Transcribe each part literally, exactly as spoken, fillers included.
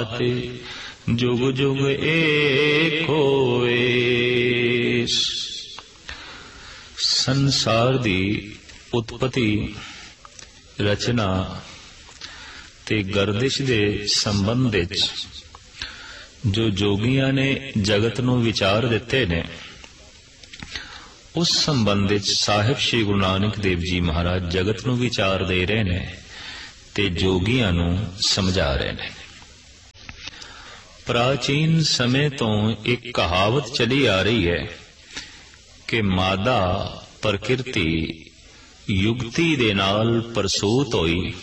तात जुग जुग एक होए। संसार दी उत्पत्ति, रचना ते गर्दिश दे संबंध विच जो जोगियां ने जगत नूं विचार दिते ने, उस संबंध विच साहिब श्री गुरु नानक देव जी महाराज जगत नूं विचार दे रहे ने ते जोगियां नूं समझा रहे ने। प्राचीन समय तो एक कहावत चली आ रही है कि मादा प्रकृति युगती दे नाल प्रसूत होई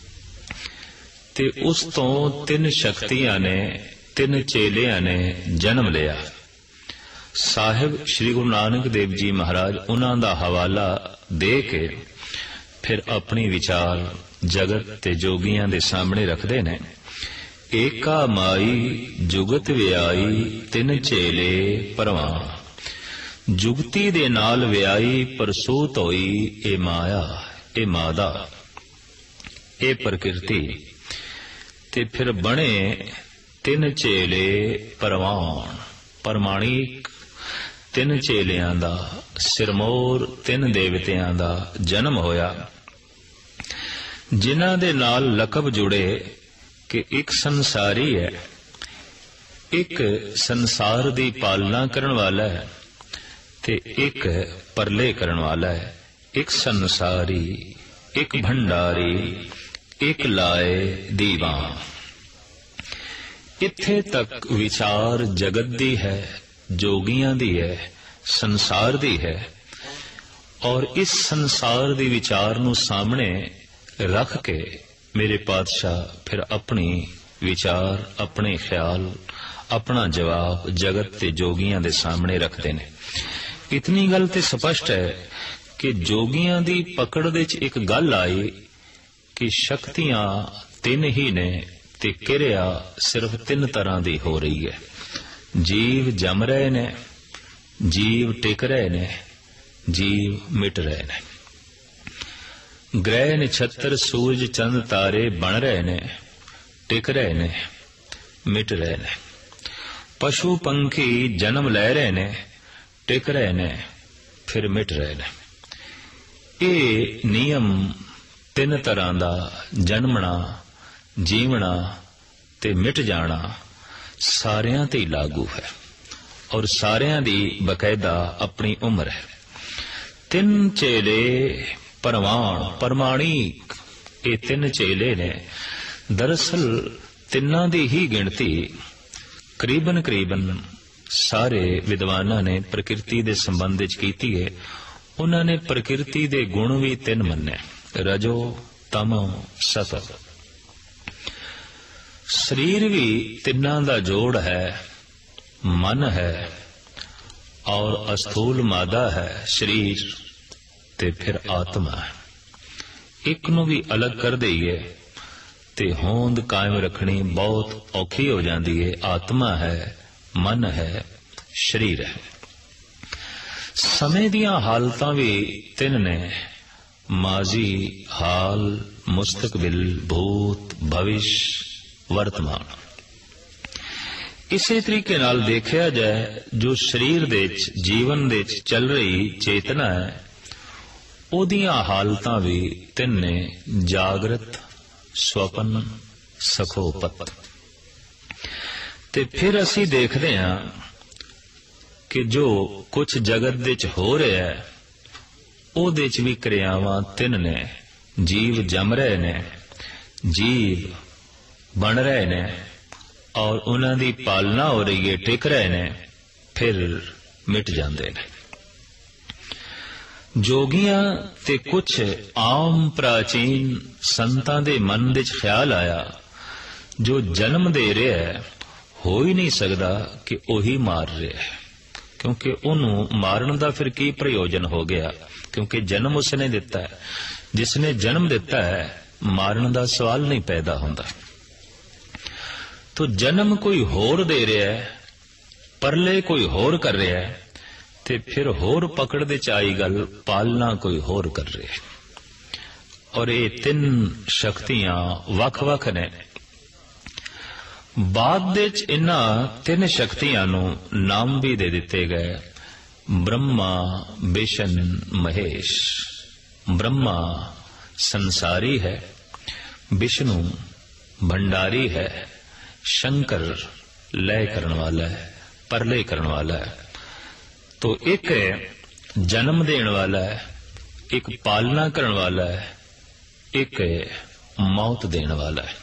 ते उस तो तीन शक्तियां ने, तीन चेलियां ने जन्म लिया। साहिब श्री गुरु नानक देव जी महाराज उन्हां दा हवाला दे के फिर अपनी विचार जगत ते जोगियां दे सामने रखदे ने। एका माई जुगत व्याई तिन चेले परवान। जुगती दे नाल व्याई प्रसूत होई ए माया, ए मादा, ए प्रकृति ते फिर बने तिन चेले परवान, परमाणिक तिन चेलियां दा, सिरमौर तिन देवतियां दा जन्म होया, जिन्हां दे नाल लकब जुड़े कि एक संसारी है, एक संसार दी पालना करन वाला है ते एक परले करन वाला है। एक संसारी, एक भंडारी, एक लाए दीवान। इत्थे तक विचार जगत दी है, जोगियां दी है, संसार दी है। और इस संसार दी विचार नूं सामने रख के मेरे पातशाह फिर अपनी विचार, अपने ख्याल, अपना जवाब जगत ते जोगियां दे सामने रखते ने। इतनी गल ते स्पष्ट है कि जोगियां दी पकड़ दे च एक गल आई कि शक्तियां तीन ही ने ते किरिया सिर्फ तीन तरह दी हो रही है। जीव जम रहे ने, जीव टिक रहे ने, जीव मिट रहे ने। ग्रह नक्षत्र सूरज चंद तारे बन रहे ने, टिक रहे ने, मिट रहे ने। पशु पंखी जन्म ले रहे ने, टिक रहे ने, फिर मिट रहे ने। ये नियम तीन तरह दा जन्मना, जीवना ते मिट जाना सारियां ते लागू है और सारियां दी बकायदा अपनी उम्र है। तीन चेले परवान, परमाणिक, ये तीन चेले ने। दरअसल तिन्ना दी ही गिनती करीबन करीबन सारे विद्वाना ने प्रकृति दे संबंध विच कीती है। उन्होंने प्रकृति दे गुण भी तीन मन्ने, रजो, तमो, सतो। शरीर भी तिन्ना दा जोड़ है, मन है और अस्थूल मादा है शरीर ते फिर आत्मा है। एक नूं भी अलग कर दईए ते होंद कायम रखनी बहुत औखी हो जाती है। आत्मा है, मन है, शरीर है। समय दियां हालतां भी तीन ने, माजी, हाल, मुस्तकबिल, भूत, भविष्य, वर्तमान। इसे तरीके नाल देखिया जाए जो शरीर दे विच, जीवन दे विच चल रही चेतना है, ओदियां हालतां भी तीन ने, जागृत, स्वपन, सखोपत। ते फिर असी देखते हैं कि जो कुछ जगत दे विच हो रहा है ओदे विच भी क्रियावां तीन ने। जीव जम रहे ने, जीव बन रहे ने और उन्हां दी पालना हो रही है, टिक रहे ने, फिर मिट जाते हैं। जोगियां ते कुछ आम प्राचीन संतां दे मन दे ख्याल आया जो जन्म दे रहा है हो ही नहीं सकता कि ओही मार रहा है, क्योंकि उन्होंने मारन का फिर की प्रयोजन हो गया, क्योंकि जन्म उसने दिता है। जिसने जन्म दिता है मारन का सवाल नहीं पैदा होता। तो जन्म कोई होर दे रहा है, परले कोई होर कर रहा है, ते फिर होर पकड़ दे चाई गल पालना कोई होर कर रहे। और ये तीन शक्तियां वख वख ने। ਬਾਅਦ ਵਿੱਚ ਇਹਨਾਂ ਤਿੰਨ ਸ਼ਕਤੀਆਂ ਨੂੰ ਨਾਮ ਵੀ ਦੇ ਦਿੱਤੇ ਗਏ, ਬ੍ਰਹਮਾ, ਵਿਸ਼ਨ, ਮਹੇਸ਼। ब्रह्मा संसारी है, विष्णु भंडारी है, शंकर लय करने वाला है, परलय करने वाला है। तो एक जन्म देने वाला है, एक पालना करने वाला है, एक मौत देने वाला है।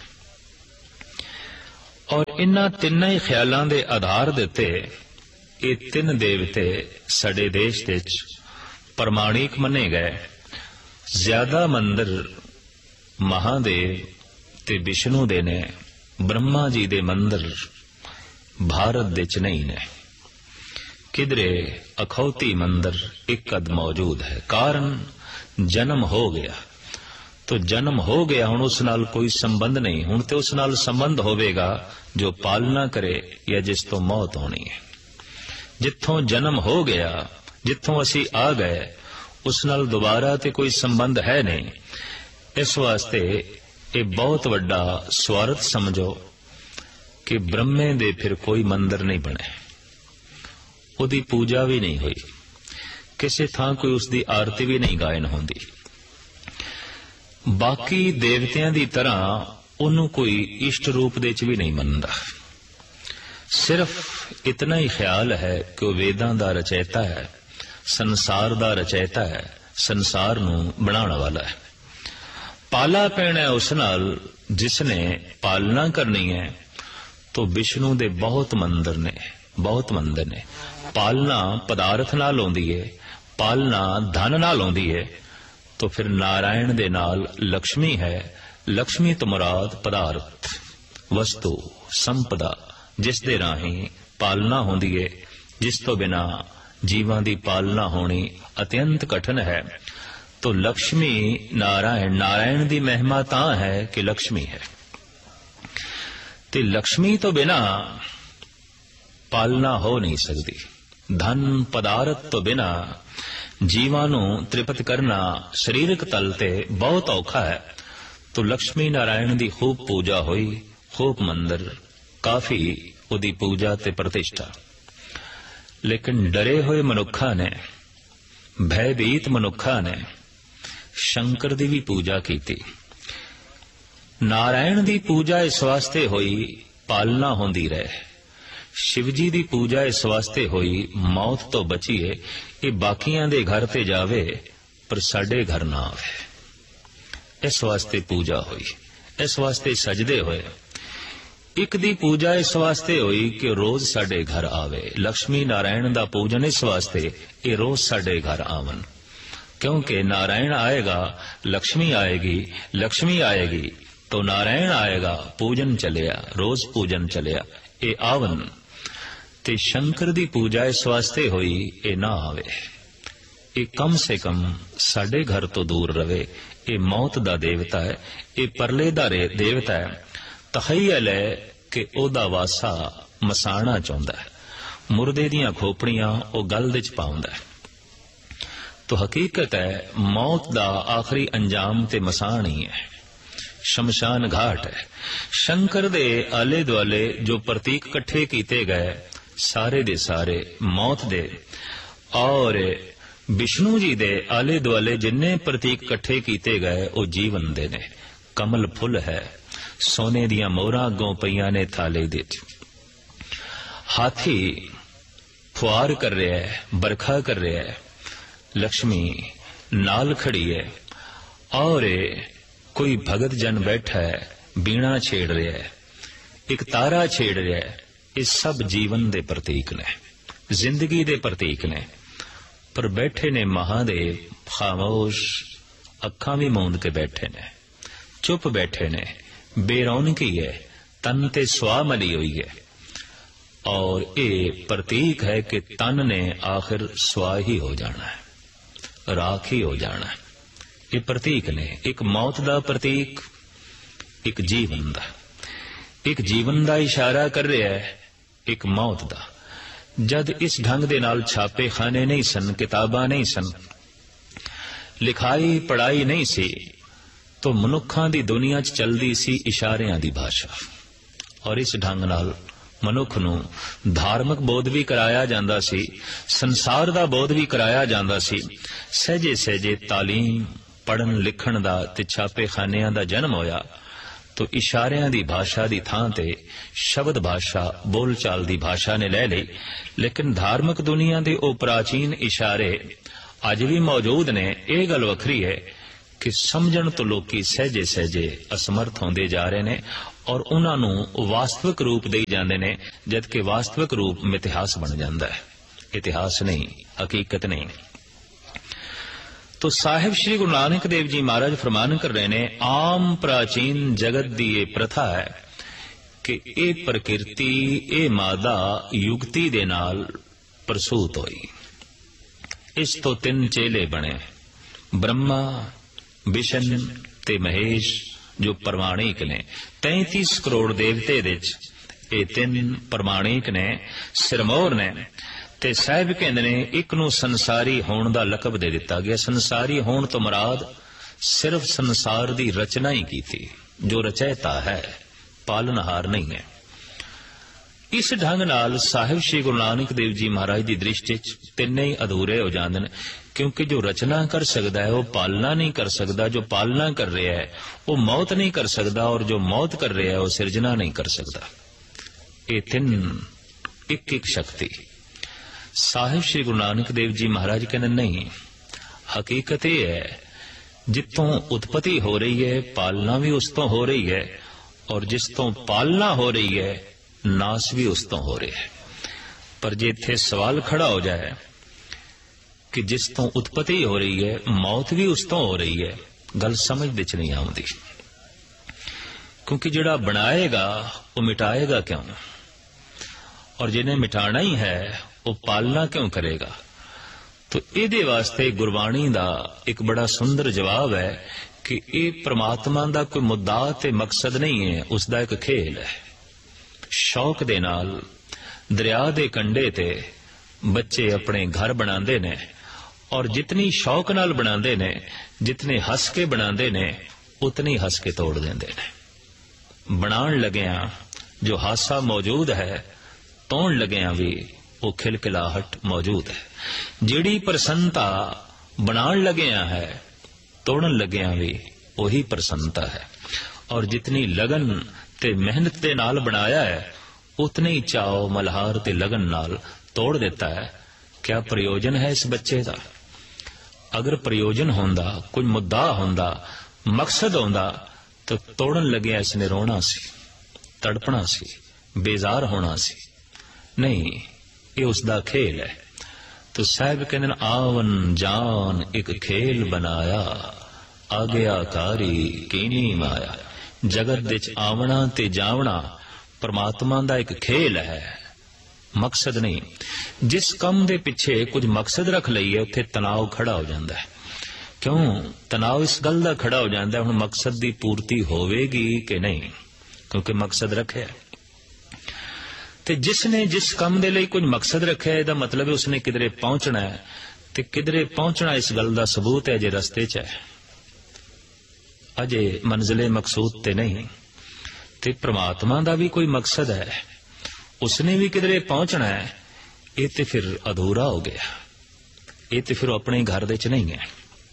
और इन्हां तिन्नां ही ख्यालां दे आधार दे उत्ते ये तीन देवते साडे देश विच प्रमाणिक मने गए। ज्यादा मंदिर महादेव ते विष्णु दे ने, ब्रह्मा जी दे मंदिर भारत दे च नहीं ने। किधरे अखौती मंदिर एक कद मौजूद है। कारण जन्म हो गया, तो जन्म हो गया, हुण उस नाल कोई संबंध नहीं। हुण ते उस नाल संबंध होवेगा जो पालना करे या जिस तो मौत होनी है। जिथों जन्म हो गया, जिथों असी आ गए, उस नाल दोबारा ते कोई संबंध है नहीं। इस वास्ते ये बहुत वड्डा स्वार्थ समझो कि ब्रह्मे दे फिर कोई मंदिर नहीं बने, उदी पूजा भी नहीं हुई, किसी थां कोई उसकी आरती भी नहीं गायन होंदी। बाकी देवतियां दी तरह उन्होंने कोई इष्ट रूप दे च भी नहीं मनदा। सिर्फ इतना ही ख्याल है कि वह वेदां दा रचयिता है, संसार दा रचयिता है, संसार नू बनाने वाला है। पाला पैना है उस नाल जिसने पालना करनी है। तो विष्णु दे बहुत मंदिर ने, बहुत मंदिर ने। पालना पदार्थ नाल होंदी है, पालना धन नाल होंदी है। तो फिर नारायण दे नाल लक्ष्मी है। लक्ष्मी तो मुराद पदार्थ, वस्तु, संपदा, जिस दे राही पालना होंदी है, जिस तो बिना जीवां दी पालना होनी अत्यंत कठिन है। तो लक्ष्मी नारायण, नारायण दी महिमा तां है कि लक्ष्मी है। ते लक्ष्मी तो बिना पालना हो नहीं सकती। धन पदार्थ तो बिना जीवां नूं तृप्त करना शरीरक तल ते बहुत औखा है। तो लक्ष्मी नारायण दी खूब पूजा हुई, खूब मंदिर, काफी उदी पूजा ते प्रतिष्ठा। लेकिन डरे हुए मनुखा ने, भयभीत मनुखा ने शंकर दी भी पूजा की थी। नारायण दी पूजा इस वास्ते हुई पालना होंदी रहे। शिवजी दी पूजा इस वास्ते हुई मौत तो बचीए, ये बाकियां दे घर ते जावे पर साडे घर ना आवे। इस वास्ते पूजा हुई, इस वास्ते सजदे हुए। एक दी पूजा इस वास्ते हुई कि रोज साडे घर आवे। लक्ष्मी नारायण दा पूजन इस वास्ते ये रोज साडे घर आवन। क्योंकि नारायण आएगा, लक्ष्मी आएगी, लक्ष्मी आएगी तो नारायण आएगा, पूजन चलिया, रोज पूजन चलिया, ये आवन। ते शंकर दी पूजा इस वास्ते हुई ये ना आवे, ये कम से कम साडे घर तो दूर रवे। ये मौत दा देवता है, ये परले दा देवता है। तखय्यल है कि ओदा वासा मसाना चाहुंदा है, मुर्दे दियां खोपड़ियां ओ गल विच पाउंदा है। तो हकीकत है मौत दा आखिरी अंजाम ते मसान ही है, शमशान घाट है। शंकर दे आले दुआले जो प्रतीक कट्ठे कीते गए सारे दे सारे मौत दे, और विष्णु जी दे आले दुआले जिन्ने प्रतीक कट्ठे कीते गए वो जीवन दे ने। कमल फुल है, सोने दियां मोहरां अगों पईयां ने थाले दे। हाथी फुआर कर रहा है, बरखा कर रहा है, लक्ष्मी नाल खड़ी है, और कोई भगत जन बैठा है बीणा छेड़ रहा है, एक तारा छेड़ रहा है। ये सब जीवन दे प्रतीक ने, जिंदगी दे प्रतीक ने। पर बैठे ने महादेव खामोश, अखां भी मूंद के बैठे ने, चुप बैठे ने। बेरौनकी है, तन ते सुआ मली हुई है। और ये प्रतीक है कि तन ने आखिर सुआ ही हो जाना है, राख ही हो जाना है। ये प्रतीक ने, एक मौत दा प्रतीक, एक जीवन दा। एक जीवन दा इशारा कर रहा है, एक मौत दा। जद इस ढंग दे नाल छापे खाने नहीं सन, किताबां नहीं सन, लिखाई पढ़ाई नहीं सी, तो मनुखां दी दुनिया च चलदी सी इशारियां दी भाषा। और इस ढंग नाल मनुख नूं धार्मिक बोध भी कराया जांदा सी, संसार दा बोध भी कराया जांदा सी। सहजे सहजे तालीम पढ़न लिखण दा ते छापे खानियां दा जन्म होया तो इशारियां दी भाषा दी थां ते शब्द भाषा बोल चाल दी भाषा ने ले ली। लेकिन धार्मिक दुनिया दे ओ प्राचीन इशारे अज भी मौजूद ने। यह गल वखरी है कि समझण तो लोकी सहजे सहजे असमर्थ होंदे जा रहे ने और उन्हां नूं वास्तविक रूप दे जांदे ने, जबकि वास्तविक रूप मिथिहास बन जांदा है, इतिहास नहीं, हकीकत नहीं। तो साहिब श्री गुरु नानक देव जी महाराज फरमान कर रहे ने, आम प्राचीन जगत दी ये प्रथा है कि ये प्रकृति ये मादा युगति दे नाल प्रसूत होई। इस तो तीन चेले बने, ब्रह्मा विष्णु ते महेश, जो प्रमाणिक ने। तैंतीस करोड़ देवते दे ये तीन प्रमाणिक ने, सिरमौर ने। ते साहिब कहंदे ने एक नूं संसारी होण दा लकब दे दिता गया। संसारी होण तो मुराद सिर्फ संसार दी रचना ही की थी, जो रचयिता है, पालनहार नहीं है। इस ढंग नाल साहिब श्री गुरु नानक देव जी महाराज की दृष्टि तिन्ने ही अधूरे हो जाते हैं, क्योंकि जो रचना कर सकता है वो पालना नहीं कर सकता, जो पालना कर रहा है वो मौत नहीं कर सकता, और जो मौत कर रहा है वो सिरजना नहीं कर सकता। ये तीन एक एक शक्ति। साहिब श्री गुरु नानक देव जी महाराज कहते नहीं, हकीकत यह है जितों उत्पत्ति हो रही है पालना भी उस तो हो रही है, और जिस तो पालना हो रही है नाश भी उस तो हो रहा है। पर जे इत्थे सवाल खड़ा हो जाए कि जिस तो उत्पत्ति हो रही है मौत भी उस तो हो रही है, गल समझ विच नहीं आउंदी। क्योंकि जिहड़ा बनाएगा वो मिटाएगा क्यों, और जिन्हें मिटाना ही है वो पालना क्यों करेगा। तो इहदे वास्ते गुरबाणी दा एक बड़ा सुंदर जवाब है कि ये परमात्मा दा कोई मुद्दा ते मकसद नहीं है, उसका एक खेल है। शौक दे नाल दरिया दे कंडे ते बच्चे अपने घर बनांदे ने, और जितनी शौक नाल बनांदे ने, जितने हस के बनांदे ने, उतनी हस के तोड़ देंदे ने। बनाण लगिया जो हासा मौजूद है, तोड़ लगिया भी वो खिलखिलाहट मौजूद है। जिहड़ी प्रसन्नता बनाण लगिया है, तोड़न लगिया भी वही प्रसन्नता है। और जितनी लगन ते मेहनत दे नाल बनाया है, उतने ही चाव मल्हार ते लगन नाल तोड़ देता है। क्या प्रयोजन है इस बच्चे का? अगर प्रयोजन होंदा, कोई मुद्दा होंदा, मकसद होंदा, तो तोड़न लगे इसने रोना सी, तड़पना सी, बेजार होना सी। नहीं, ये उसका खेल है। तो साहब कहते हैं, आवन जान एक खेल बनाया, आज्ञाकारी कीनी माया। जगत विच आवना ते जावना परमात्मा दा एक खेल है, मकसद नहीं। जिस कम दे पिछे कुछ मकसद रख लईए उत्थे तनाव खड़ा हो जाता है। क्यों तनाव इस गल दा खड़ा हो जाता है, हुण मकसद दी पूर्ति होवेगी कि नहीं, क्योंकि मकसद रखे। ते जिसने जिस कम दे लई कुछ मकसद रखे, इहदा मतलब है उसने किधरे पहुंचना है। ते किधरे पहुंचना इस गल दा सबूत है जे रस्ते च है, अजे मंजिले मकसूद ते नहीं। ते परमात्मा दा भी कोई मकसद है, उसने भी किधरे पहुंचना है। ये ते फिर अधूरा हो गया, ये ते फिर अपने घर दे च नहीं है।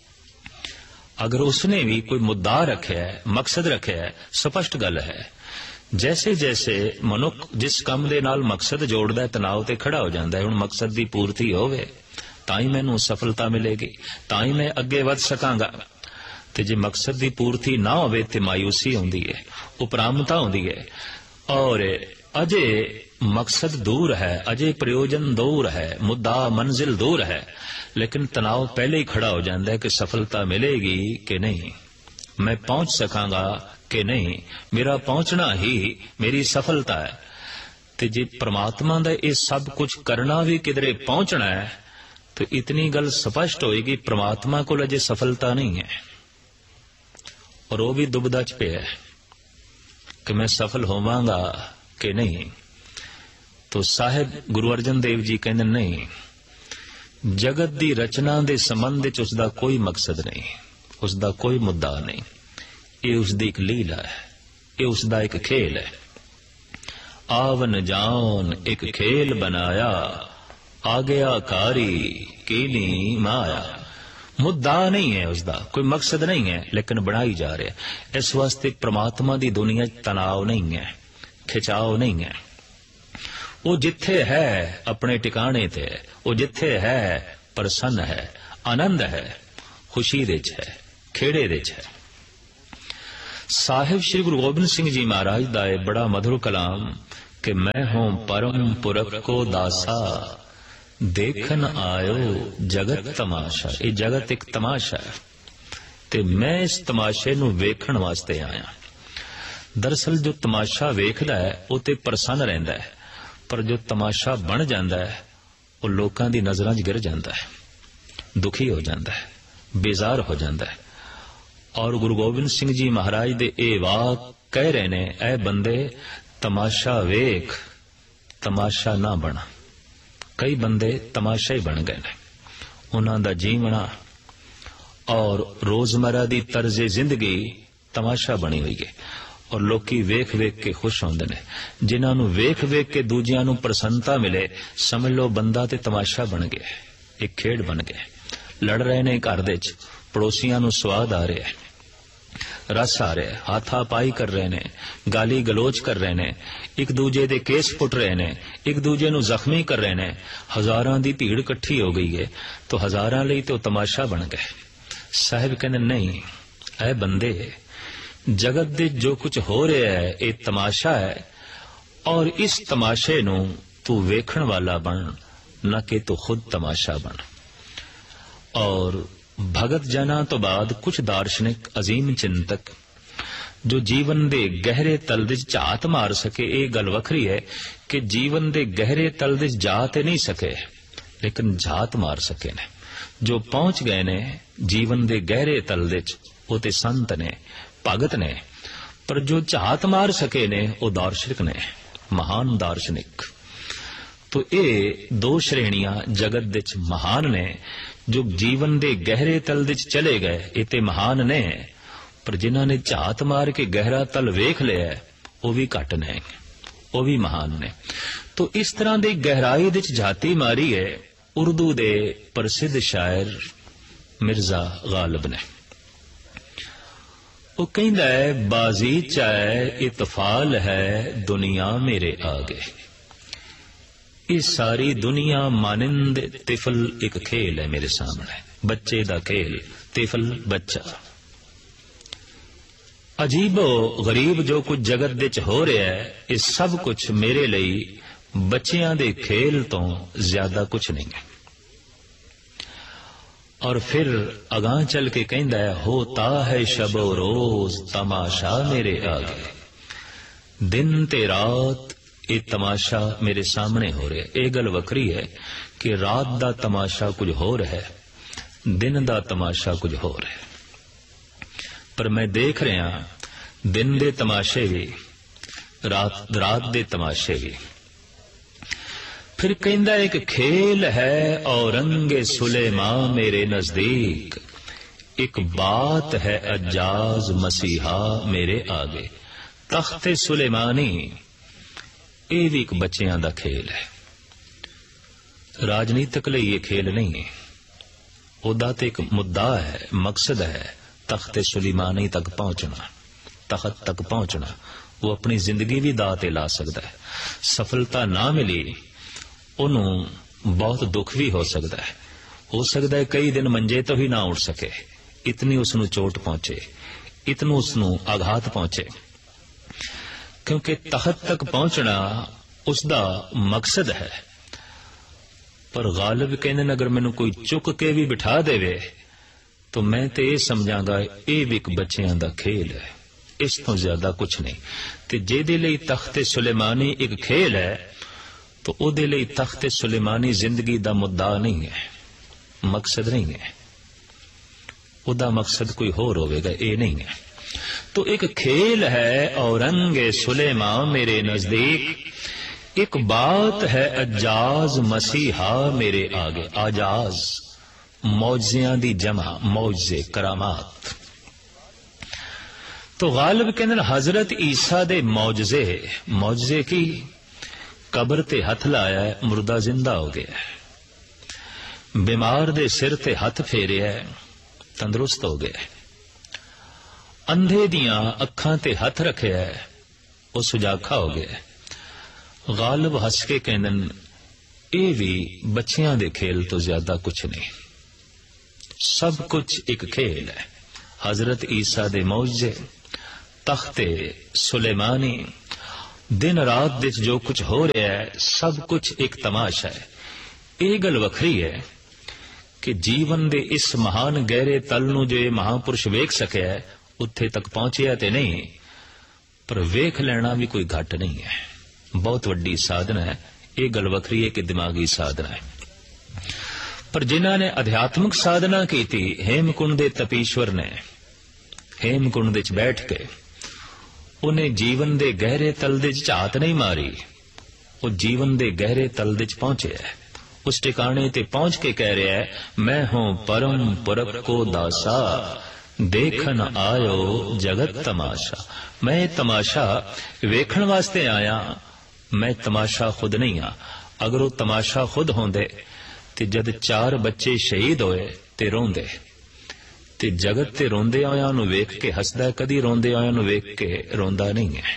अगर उसने भी कोई मुद्दा रखे है, मकसद रखे है, स्पष्ट गल है। जैसे जैसे मनुख जिस काम दे नाल मकसद जोड़दा है, तनाव ते खड़ा हो जाता है। हुण मकसद दी पूर्ति होवे तां ही मैनूं सफलता मिलेगी, तां ही मैं अगे वध सकांगा। ते जे मकसद दी पूर्ति ना होवे ते मायूसी होंदी है, उपरामता होंदी है। और अजे मकसद दूर है, अजे प्रयोजन दूर है, मुद्दा मंजिल दूर है, लेकिन तनाव पहले ही खड़ा हो जाता है कि सफलता मिलेगी कि नहीं, मैं पहुंच सकांगा कि नहीं, मेरा पहुंचना ही मेरी सफलता है। ते जे परमात्मा दा ये सब कुछ करना भी किधरे पहुंचना है, तो इतनी गल स्पष्ट होएगी परमात्मा को अजे सफलता नहीं है, और वो भी दुबदा च पिया है कि मैं सफल होवांगा कि नहीं। तो साहिब गुरु अर्जन देव जी कहते नहीं, जगत दी रचना दे संबंध च उसदा कोई मकसद नहीं, उसदा कोई मुद्दा नहीं। ये उसदी एक लीला है, ये उसदा एक खेल है। आवन जान एक खेल बनाया, आ गया कारी कीनी माया। मुद्दा नहीं है उसका, कोई मकसद नहीं है, लेकिन बनाई जा रहा है। इस वास्ते परमात्मा की दुनिया तनाव नहीं है, खिंचाव नहीं है। वो जिथे है अपने टिकाने ते, वो जिथे है प्रसन्न है, आनंद है, खुशी दे च है, खेड़े दे च है। साहिब श्री गुरु गोबिंद सिंह जी महाराज दा बड़ा मधुर कलाम कि मैं हूं परम पुरख को दासा, देखन आयो जगत तमाशा। ये जगत एक तमाशा है ते मैं इस तमाशे नूं वेखण वास्ते आया। दरअसल जो तमाशा वेखदा है वो ते प्रसन्न रहिंदा है, पर जो तमाशा बन जाता है वो लोकां दी नज़रां 'च गिर जाता है, दुखी हो जाता है, बेजार हो जाता है। और गुरु गोबिंद सिंह जी महाराज दे ए वाक कह रहे ने, ऐ बंदे तमाशा वेख, तमाशा ना बना। कई बंदे तमाशा ही बन गए ने। उन्हां दा जीवना और रोजमर्रा दी तर्जे जिंदगी तमाशा बनी हुई है, और लोकी वेख वेख के खुश होंदे ने। जिन्हां नूं वेख वेख के दूजियां नूं प्रसन्नता मिले, समझ लो बंदा ते तमाशा बन गया, एक खेड बन गया। लड़ रहे ने घर दे च, पड़ोसियां नूं स्वाद आ रहा है, रस आ रहा है, हाथापाई कर रहे ने, गाली गलोच कर रहे ने, एक दूजे दे केस पुट रहे ने, एक दूजे नूं जख्मी कर रहे ने। हजारां दी भीड़ इकट्ठी हो गई है, तो हजारां लई तो तमाशा बन गए। साहिब कहंदे नहीं, ऐ बंदे जगत दे जो कुछ हो रहा है ये तमाशा है, और इस तमाशे नूं तू वेखण वाला बन, न कि तू खुद तमाशा बन। और भगत जना तो बाद कुछ दार्शनिक अजीम चिंतक जो जीवन दे गहरे तल दे झात मार सके, ये गल वखरी है कि जीवन दे गहरे तल दे जा ते नहीं सके, लेकिन झात मार सके ने। जो पहुंच गए ने जीवन दे गहरे तल दे, वो ते संत ने, भगत ने। पर जो झात मार सके ने वो दार्शनिक ने, महान दार्शनिक। तो ये दो श्रेणियां जगत दे महान ने। जो जीवन दे गहरे तल दे चले गए ये ते महान ने, पर जिन्हां ने झात मार के गहरा तल वेख लिया वो भी घट ने, वो भी महान ने। तो इस तरह की गहराई दे झाती मारी है उर्दू दे प्रसिद्ध शायर मिर्जा गालिब ने। वो कहंदा है, बाजी चाहे इतफाल है दुनिया मेरे आगे। ये सारी दुनिया मानिंद तिफल एक खेल है मेरे सामने, बच्चे दा खेल, तिफल बच्चा। अजीबो गरीब जो कुछ जगत दे च हो रहा है, ये सब कुछ मेरे लिए बच्चियां दे खेल तो ज्यादा कुछ नहीं है। और फिर अगां चल के कहंदा है, होता है शबो रोज तमाशा मेरे आगे। दिन ते रात ये तमाशा मेरे सामने हो रहा है। ये गल वखरी है कि रात दा तमाशा कुछ हो रहा है, दिन दा तमाशा कुछ हो रहा है। पर मैं देख रहा दिन दे तमाशे भी, रात रात दे तमाशे भी। फिर कहंदा एक खेल है औरंगे सुलेमा मेरे नजदीक, एक बात है अज्जाज मसीहा मेरे आगे। तख्ते सुलेमानी ये भी एक बच्चियां दा खेल है। राजनीतिक लिए ये खेल नहीं है, ओदा ते एक मुद्दा है, मकसद है तख्ते सुलेमानी तक पहुंचना, तख्त तक पहुंचना। वो अपनी जिंदगी भी दाव ते ला सकता है। सफलता ना मिली उन्होंने बहुत दुख भी हो सकता है, हो सकता है कई दिन मंजे तो ही ना उठ सके, इतनी उसनू चोट पहुंचे, इतनू उसनू आघात पहुंचे। क्योंकि तख्त तक पहुंचना उसका मकसद है। पर गालिब कहने अगर मैनू कोई चुक के भी बिठा देवे तो मैं तो ये समझांगा ये भी एक बच्चियां दा खेल है, इस तो ज्यादा कुछ नहीं। ते जेदे लई तख्ते सुलेमानी एक खेल है तो ओदे लई तख्ते सुलेमानी जिंदगी दा मुद्दा नहीं है, मकसद नहीं है। ओदा मकसद कोई होर होवेगा, ये नहीं है। तो एक खेल है औरंगे सुलेमा मेरे नजदीक, एक बात है अज्जाज मसीहा मेरे आगे। आजाज मौजियां दी जमा, मौजे करामात। तो गालिब कहते हजरत ईसा दे मौजजे, मौजजे की कबर ते हथ लाया मुर्दा जिंदा हो गया, बीमार दे सिर ते हथ फेरिया तंदुरुस्त हो गया, अंधे दियां अखां ते हथ रखिया वो सुजाखा हो गया। गालिब हस के कहंदन ये भी बच्चियां दे खेल तो ज्यादा कुछ नहीं, सब कुछ एक खेल है। हजरत ईसा दे मौजे, तख्ते सुलेमानी, दिन रात दे जो कुछ हो रहा है सब कुछ एक तमाशा है। यह गल वखरी है कि जीवन दे इस महान गहरे तल नूं जो महापुरुष वेख सकिया है उत्थे तक पहुंचिया ते नहीं, पर वेख लेना भी कोई घट नहीं है, बहुत वड्डी साधना है। यह गल वखरी है कि दिमागी साधना है। पर जिन्हां ने अध्यात्मिक साधना की थी, हेमकुंड दे तपीश्वर ने हेमकुंड दे बैठ के उन्हें जीवन दे गहरे तल दे झात नहीं मारी, वो जीवन दे गहरे तल दे पहुंचे है। उस ठिकाने ते पहुंच के कह रहा है, मैं हूं परम पुरख को दासा, देखन आयो जगत तमाशा। मैं तमाशा वेखण वास्ते आया, मैं तमाशा खुद नहीं हाँ। अगर वो तमाशा खुद होंदे ते जद चार बच्चे शहीद होए ते रोंदे, ते जगत ते रोंदे आया नूं वेख के हसदा, कदी रोंदे आया नूं वेख के रोंदा नहीं है।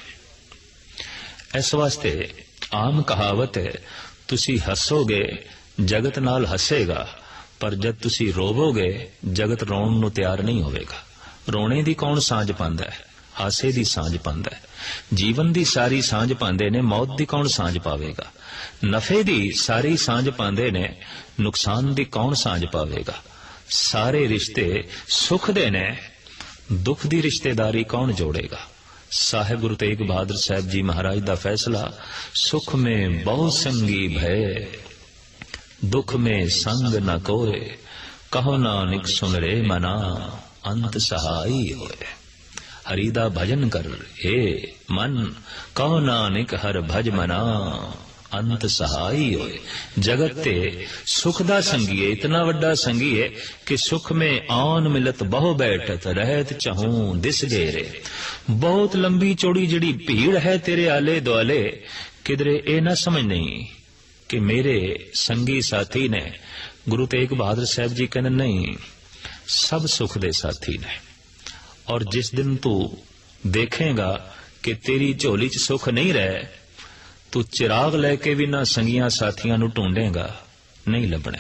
इस वास्ते आम कहावत है, तुसी हसोगे जगत नाल हसेगा, पर जब तुसी रोवोगे जगत रोण नूं तैयार नहीं होवेगा। रोने दी कौन सांझ पांदा है? हासे दी सांझ पांदा है। जीवन दी सारी सांझ पांदे ने, मौत दी कौन सांझ पावेगा? नफे दी सारी सांझ पांदे ने, नुकसान दी कौन सांझ पावेगा? सारे रिश्ते सुख दे ने, दुख दी रिश्तेदारी कौन जोड़ेगा? साहिब गुरु तेग बहादुर साहब जी महाराज दा फैसला, सुख में बहु संगी भय, दुख में संग न कोय, कहो नानक सुन रे मना, अंत सहाई होए। हरि दा भजन कर हे मन, कहो नानक हर भज मना, अंत सहाई होए। जगत ते सुख दा संगी है, इतना वड्डा संगी है कि सुख में आन मिलत बहु बैठत, रहत चहूं दिस गेरे। बहुत लंबी चौड़ी जड़ी भीड़ है तेरे आले दुआले, किधरे ए ना समझ नहीं कि मेरे संगी साथी ने। गुरु तेग बहादुर साहब जी कहने नहीं, सब सुख दे साथी ने। और जिस दिन तू देखेगा कि तेरी झोली च सुख नहीं रहे, तू चिराग लैके भी ना संगियां साथियां नू ढूंढेगा, नहीं लभने।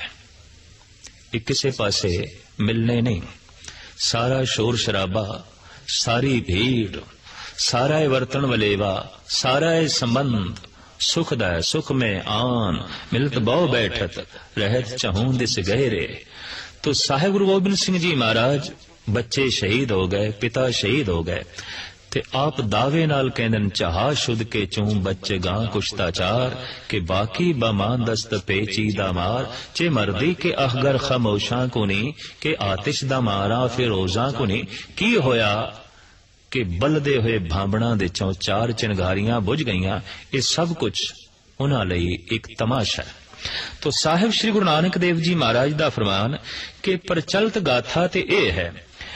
एक किसे पासे मिलने नहीं। सारा शोर शराबा, सारी भीड़, सारा वर्तन वलेवा, सारा संबंध सुख दा है। सुख में आन मिलत बहु बैठत, रहत चहूं दिस गहरे। तो साहिब गुरु गोबिंद सिंह जी महाराज, बच्चे शहीद हो गए, पिता शहीद हो गए, ते आप दावे नाल कहंदन, चाहा शुद्ध के चूं बच गां कुश्ताचार, के बाकी बमान दस्त पेची दा मार, चे मर्दी के अहगर खामोशां को नी, के आतिश दा मारा फिर रोजां को नी। की होया कि बलदे हुए भांबणा दे चों चार चिंगारियां बुझ गईयां। ये सब कुछ उन्हां लई एक तमाशा है। तो साहिब श्री गुरु नानक देव जी महाराज दा फरमान कि प्रचलित गाथा ते ए है,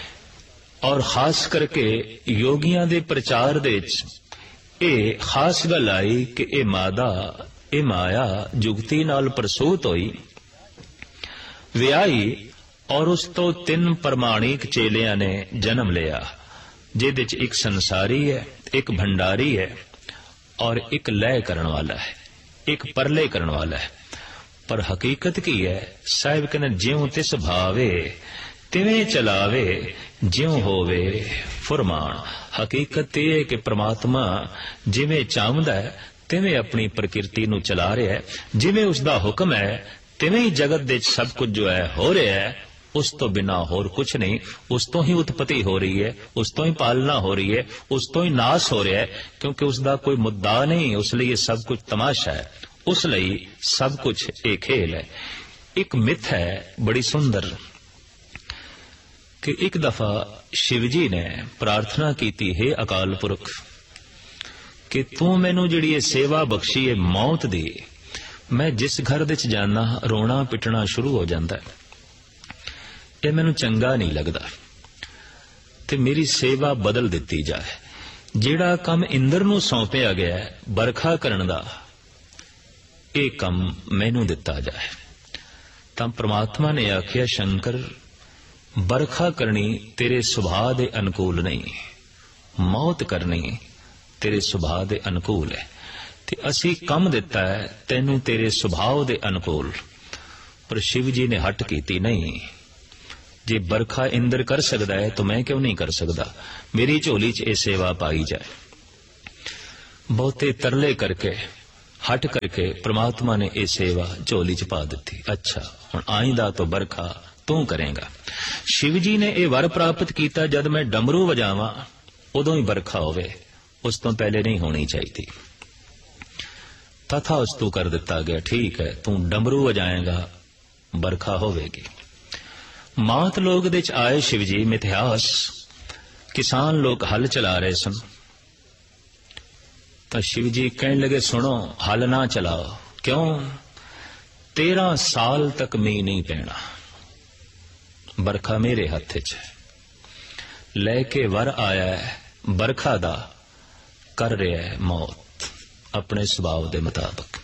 और खास करके योगियां दे प्रचार दे ए खास गल आई कि ए मादा ए माया जुगती नाल प्रसूत होई, विआई, और उस तो तीन प्रमाणिक चेलियां ने जन्म लिया, जिहदे च एक संसारी है, एक भंडारी है, और एक लय करन वाला है, एक परले करन वाला है। पर हकीकत की है, साहिब कहने ज्यों तिस भावे तिवें चलावे, ज्यों होवे फुरमान। हकीकत यह है कि परमात्मा जिवें चाहता है तिवें अपनी प्रकृति नूं चला रहा है, जिवें उसका हुक्म है तिवें ही जगत दे सब कुछ जो है हो रहा है। उस तो बिना होर कुछ नहीं। उस तो ही उत्पत्ति हो रही है, उस तो ही पालना हो रही है, उस तो ही नाश हो रहा है, क्योंकि उसका कोई मुद्दा नहीं। उसलिए सब कुछ तमाशा है, उस लिए सब कुछ एक खेल है। एक मिथ है बड़ी सुंदर कि एक दफा शिवजी ने प्रार्थना की थी, हे अकाल पुरख, कि तू मैनू जिहड़ी सेवा बख्शी है मौत दी, मैं जिस घर दे जाना रोना पिटना शुरू हो जाता है, ये मैनू चंगा नहीं लगता, ते मेरी सेवा बदल दी जाए। जिहड़ा काम इंद्र नू सौंपिया गया है बरखा करन दा, ਇਹ ਕੰਮ ਮੈਨੂੰ ਦਿੱਤਾ ਜਾਏ। ਤਾਂ ਪ੍ਰਮਾਤਮਾ ਨੇ ਆਖਿਆ, ਸ਼ੰਕਰ, ਬਰਖਾ ਕਰਨੀ ਤੇਰੇ ਸੁਭਾਅ ਦੇ ਅਨੁਕੂਲ ਨਹੀਂ, ਮੌਤ ਕਰਨੀ ਤੇਰੇ ਸੁਭਾਅ ਦੇ ਅਨੁਕੂਲ ਹੈ, ਤੇ ਅਸੀਂ ਕੰਮ ਦਿੱਤਾ ਹੈ ਤੈਨੂੰ ਤੇਰੇ ਸੁਭਾਅ ਦੇ ਅਨੁਕੂਲ। ਪਰ शिव जी ने हट कीती, नहीं, जे बरखा इंद्र कर सकता है तो मैं क्यों नहीं कर सकता, मेरी झोली च ये सेवा पाई जाए। बहुते तरले करके हट करके परमात्मा ने ये सेवा झोली च पा दी। अच्छा, हुण आइंदा तो बरखा तू करेगा। शिव जी ने यह वर प्राप्त किया, जद मैं डमरू वजावां उदों ही बरखा होवे, उस तो पहले नहीं होनी चाहिए। तथा उस तू कर दिता गया, ठीक है, तू डमरू वजाएगा, बरखा होवेगी। मात लोग दे च आए शिव जी, मिथ्यास किसान लोग हल चला रहे सन। तो शिव जी कहने लगे, सुनो, हल ना चलाओ। क्यों? तेरह साल तक मींह नहीं पैना, बरखा मेरे हथ च लेके वर आया है, बरखा दा कर रहा है मौत अपने सुभाव दे मुताबिक।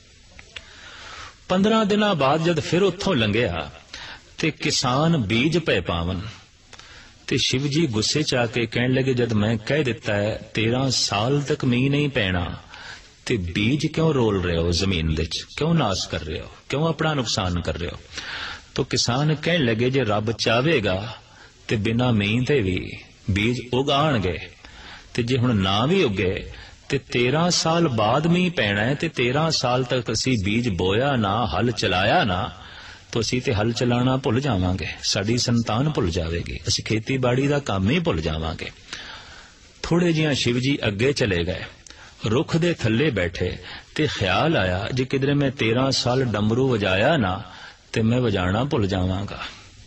पंद्रह दिन बाद जद फिर उथों लंघिया ते किसान बीज पै पावन, ते शिव जी गुस्से च आके कहने लगे, जद मैं कह दिता है तेरह साल तक मींह नहीं पैना, ते बीज क्यों रोल रहे हो जमीन दे च, क्यों नाश कर रहे हो, क्यों अपना नुकसान कर रहे हो? तो किसान कहने लगे, जे रब चाहेगा ते बिना मींह ते भी बीज उगाणगे, ते जे हुण ना भी उगे ते तेरह साल बाद मींह पैना है, ते तेरह साल तक असी बीज बोया ना, हल चलाया ना, तो असी ते हल चलाना भुल जावांगे, साडी संतान भुल जाएगी, असी खेतीबाड़ी दा काम ही भुल जावांगे। थोड़े जिहा शिव जी अगे चले गए, रुख दे थल्ले बैठे, ते ख्याल आया, जे किधरे मैं तेरह साल डमरू वजाया ना ते मैं वजाना भुल जावांगा।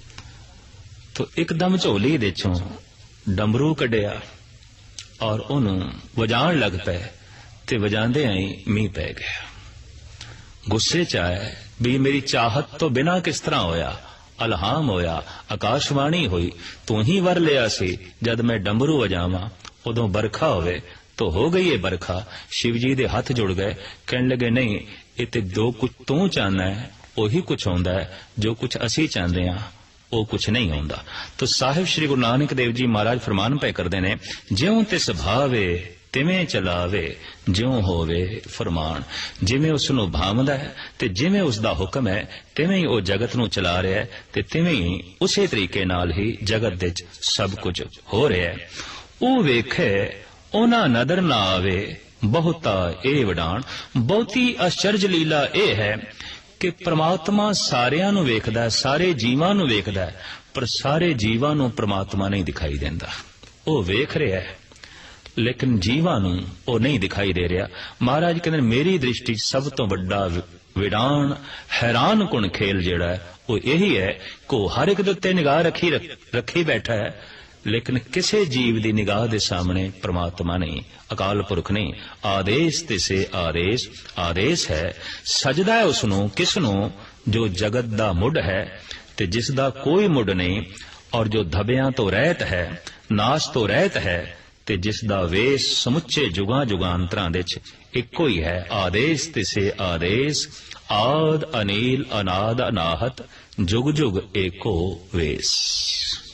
तो एकदम झोली दे चों डमरू कढ़िया और उन्होंने वजाण लग पे, ते वजांदे आई मींह पै गया। गुस्से च आए भी मेरी चाहत तो बिना किस तरह होया, अलहाम होया, आकाशवाणी हुई, तू ही वर लिया सी, जद मैं डमरू वजावां उदों बरखा होवे, तो हो गई है बरखा। शिव जी दे हथ जुड़ गए, कहने लगे, नहीं, ये ते जो कुछ तू चाहना है वही कुछ होंदा है, जो कुछ असी चाहते हैं वो कुछ नहीं होंदा। तो साहिब श्री गुरु नानक देव जी महाराज फरमान पे करते ने, ज्यों तिस भावे तिवें चलावे, ज्यों होवे फरमान। जिवें उसनू भावदा है ते जिवें उसदा हुक्म है, तिवें ही वो जगत नू चला रहा है, ते तिवें ही उसे तरीके नाल ही जगत दे सब कुछ हो रहा है। वो वेखे ओना नदर ना आवे, बहुता ए वडान। बहुती आश्चर्य लीला यह है कि परमात्मा सारियां नू वेखदा है, सारे जीवां नू वेखदा है, पर सारे जीवां नू परमात्मा नहीं दिखाई देंदा। वो वेख रहा है लेकिन जीवां नू वो नहीं दिखाई दे रहा। महाराज कहते मेरी दृष्टि सब तो बड़ा विडान हैरान कुण खेल जिहड़ा है वो यही है कि हर एक दे उत्ते निगाह रखी रखी बैठा है, लेकिन किसी जीव की निगाह के सामने परमात्मा नहीं, अकाल पुरख नहीं। आदेश तिसे आदेश, आदेश है, सजदा है उसनू किसनू, जो जगत दा मुड है ते जिसदा कोई मुड नहीं, और जो धबियां तो रहत है, नाश तो रहत है, ते जिसदा वेश समुचे जुगां जुगांतरां दे च इक्को ही है। आदेश तिसे आदेश, आद अनील अनाद अनाहत, जुग जुग एको वेश।